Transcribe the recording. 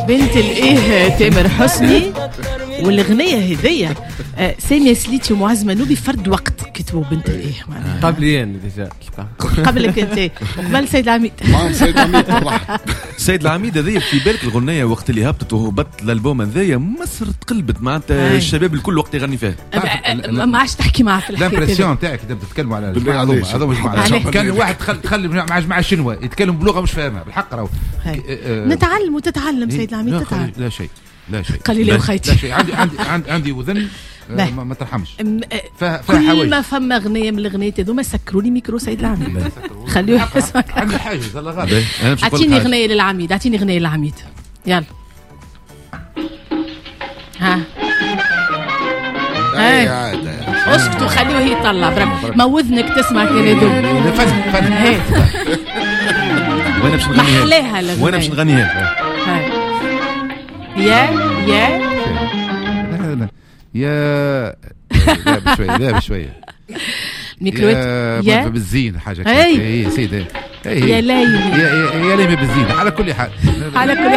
بنت الايه تامر حسني. والغنية هدية سامية سليتي ومعز منوبي فرد وقت كتبوا بنت الايه قبلين ديجا قبلك انت وقبل سيد العميد. سيد العميد سيد العميد هذه في بالك الغنية وقت اللي هبطت وهبط الالبوم هذايا مصر تقلبت معناتها الشباب الكل وقت يغني فيها ما عادش تحكي معاه في الحكاية. الامبرسيون تاعك تبدا تتكلموا على هذا كان واحد تخلي مع شنوة يتكلم بلغة مش فاهمها بالحق راهو نتعلم وتتعلم سيد العميد تتعلم. لا شيء قليل وخيتي. لا شيء عندي وذن ما ترحمش. كل ما فما أغنية من الأغنيات هذوما سكروا لي ميكرو سيد العميد خلوه يسمع. عندي حاجة الله غالب. أعطيني أغنية للعميد أعطيني أغنية للعميد يلا. ها اسكتوا خليه يطلع برك ما وذنك تسمع كلمة فن وين باش نغنيها محلاها وين باش نغنيها يا لا بشوية ميكروات يا بالزين حاجة هي سيدة يا ليلي يا ليلي بالزين على كل حال